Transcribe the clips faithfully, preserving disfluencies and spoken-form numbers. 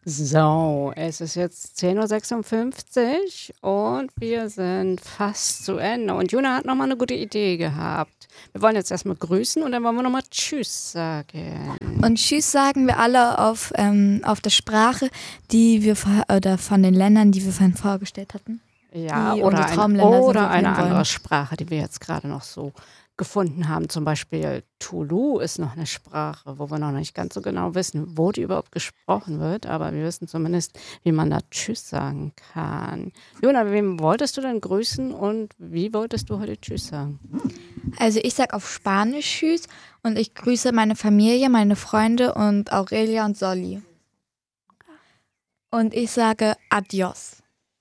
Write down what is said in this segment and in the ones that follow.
So, es ist jetzt zehn Uhr sechsundfünfzig und wir sind fast zu Ende. Und Juna hat noch mal 'ne gute Idee gehabt. Wir wollen jetzt erst mal grüßen und dann wollen wir noch mal tschüss sagen. Und tschüss sagen wir alle auf, ähm, auf der Sprache, die wir vor, oder von den Ländern, die wir vorhin vorgestellt hatten. Ja, Die oder unsere eine, Traumländer sind, oder wo wir eine hinwollen. andere Sprache, die wir jetzt gerade noch so gefunden haben. Zum Beispiel Tulu ist noch eine Sprache, wo wir noch nicht ganz so genau wissen, wo die überhaupt gesprochen wird, aber wir wissen zumindest, wie man da tschüss sagen kann. Jona, wem wolltest du denn grüßen und wie wolltest du heute tschüss sagen? Also ich sag auf Spanisch tschüss und ich grüße meine Familie, meine Freunde und Aurelia und Solly. Und ich sage adios.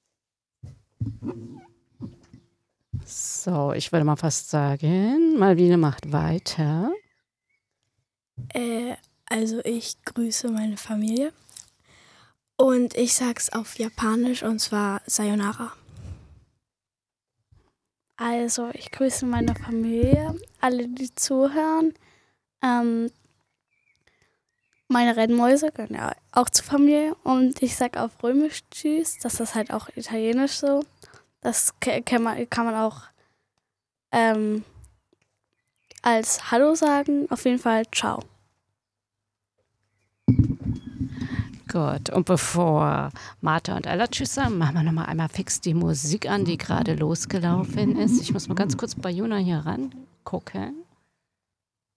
So, ich würde mal fast sagen, Malvine macht weiter. Äh, also ich grüße meine Familie und ich sag's auf Japanisch und zwar Sayonara. Also ich grüße meine Familie, alle, die zuhören. Ähm, meine Rennmäuse gehören ja auch zur Familie und ich sage auf Römisch tschüss, das ist halt auch italienisch so. Das ke- kann man, kann man auch ähm, als Hallo sagen. Auf jeden Fall ciao. Gut, und bevor Martha und Ella tschüss sagen, machen wir noch mal einmal fix die Musik an, die gerade losgelaufen ist. Ich muss mal ganz kurz bei Jona hier rangucken.